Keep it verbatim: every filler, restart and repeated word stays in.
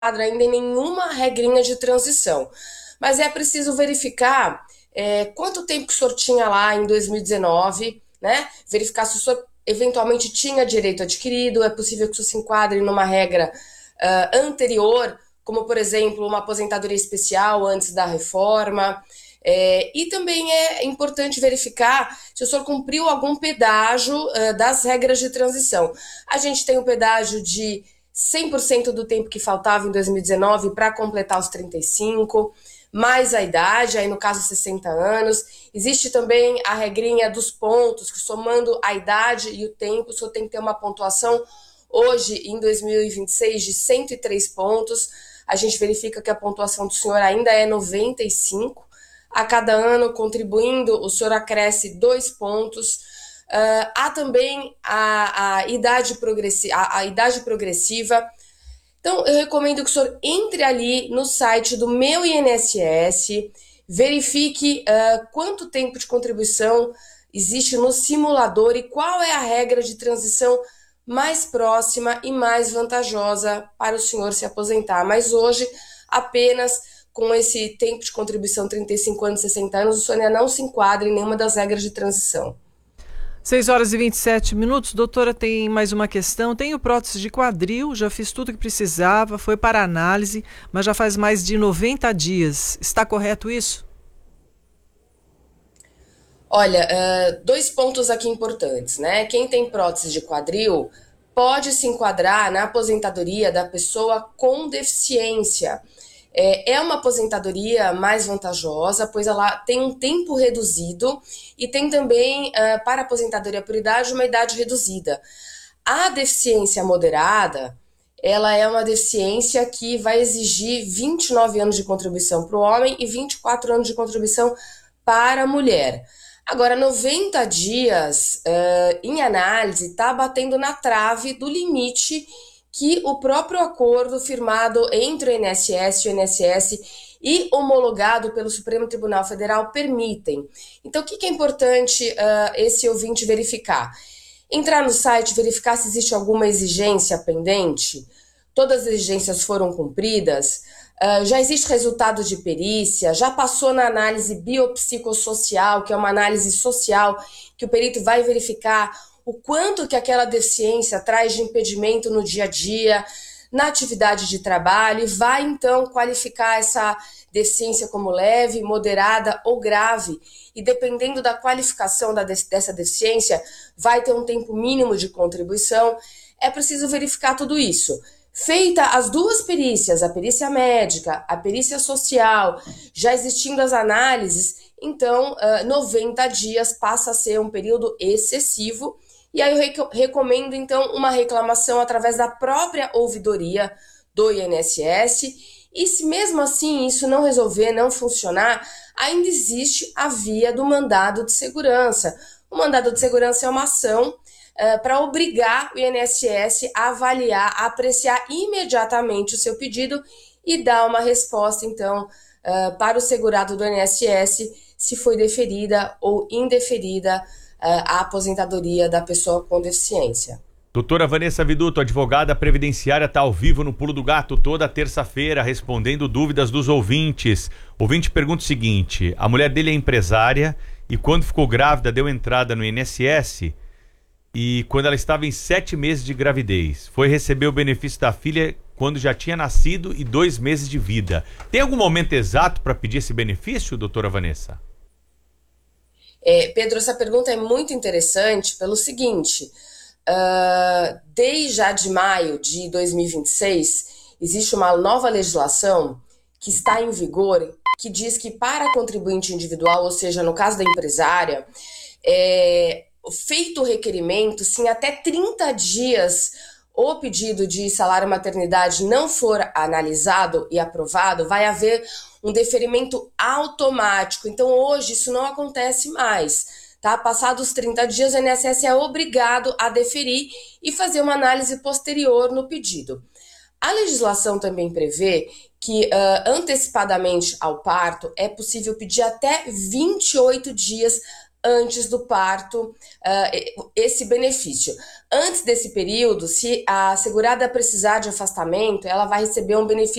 ainda em nenhuma regrinha de transição, mas é preciso verificar é, quanto tempo que o senhor tinha lá em dois mil e dezenove, né? Verificar se o senhor eventualmente tinha direito adquirido, é possível que isso se enquadre numa regra uh, anterior, como por exemplo uma aposentadoria especial antes da reforma. É, e também é importante verificar se o senhor cumpriu algum pedágio uh, das regras de transição. A gente tem o pedágio de cem por cento do tempo que faltava em dois mil e dezenove para completar os trinta e cinco, mais a idade, aí no caso sessenta anos. Existe também a regrinha dos pontos, que somando a idade e o tempo, o senhor tem que ter uma pontuação hoje, em dois mil e vinte e seis, de cento e três pontos. A gente verifica que a pontuação do senhor ainda é noventa e cinco. A cada ano, contribuindo, o senhor acresce dois pontos. Uh, há também a, a, idade progressi a, a idade progressiva. Então, eu recomendo que o senhor entre ali no site do Meu I N S S, verifique uh, quanto tempo de contribuição existe no simulador e qual é a regra de transição mais próxima e mais vantajosa para o senhor se aposentar. Mas hoje, apenas com esse tempo de contribuição trinta e cinco anos, sessenta anos, o senhor ainda não se enquadra em nenhuma das regras de transição. seis horas e vinte e sete minutos. Doutora, tem mais uma questão. Tenho prótese de quadril, já fiz tudo que precisava, foi para análise, mas já faz mais de noventa dias. Está correto isso? Olha, uh, dois pontos aqui importantes, né? Quem tem prótese de quadril pode se enquadrar na aposentadoria da pessoa com deficiência. É uma aposentadoria mais vantajosa, pois ela tem um tempo reduzido e tem também, uh, para a aposentadoria por idade, uma idade reduzida. A deficiência moderada, ela é uma deficiência que vai exigir vinte e nove anos de contribuição para o homem e vinte e quatro anos de contribuição para a mulher. Agora, noventa dias uh, em análise está batendo na trave do limite que o próprio acordo firmado entre o I N S S e o I N S S e homologado pelo Supremo Tribunal Federal permitem. Então, o que é importante uh, esse ouvinte verificar? Entrar no site, verificar se existe alguma exigência pendente, todas as exigências foram cumpridas, uh, já existe resultado de perícia, já passou na análise biopsicossocial, que é uma análise social que o perito vai verificar o quanto que aquela deficiência traz de impedimento no dia a dia, na atividade de trabalho, e vai então qualificar essa deficiência como leve, moderada ou grave. E dependendo da qualificação da, dessa deficiência, vai ter um tempo mínimo de contribuição. É preciso verificar tudo isso. Feita as duas perícias, a perícia médica, a perícia social, já existindo as análises, então noventa dias passa a ser um período excessivo. E aí eu recomendo, então, uma reclamação através da própria ouvidoria do I N S S. E se mesmo assim isso não resolver, não funcionar, ainda existe a via do mandado de segurança. O mandado de segurança é uma ação uh, para obrigar o I N S S a avaliar, a apreciar imediatamente o seu pedido e dar uma resposta, então, uh, para o segurado do I N S S se foi deferida ou indeferida a aposentadoria da pessoa com deficiência. Doutora Vanessa Viduto, advogada previdenciária, está ao vivo no Pulo do Gato toda terça-feira, respondendo dúvidas dos ouvintes. O ouvinte pergunta o seguinte: a mulher dele é empresária e quando ficou grávida deu entrada no I N S S e quando ela estava em sete meses de gravidez, foi receber o benefício da filha quando já tinha nascido e dois meses de vida. Tem algum momento exato para pedir esse benefício, doutora Vanessa? É, Pedro, essa pergunta é muito interessante pelo seguinte, uh, desde já de maio de dois mil e vinte e seis, existe uma nova legislação que está em vigor, que diz que para a contribuinte individual, ou seja, no caso da empresária, é, feito o requerimento, se em até trinta dias o pedido de salário maternidade não for analisado e aprovado, vai haver um deferimento automático. Então, hoje, isso não acontece mais. Tá? Passados os trinta dias, o I N S S é obrigado a deferir e fazer uma análise posterior no pedido. A legislação também prevê que, uh, antecipadamente ao parto, é possível pedir até vinte e oito dias antes do parto, uh, esse benefício. Antes desse período, se a segurada precisar de afastamento, ela vai receber um benefício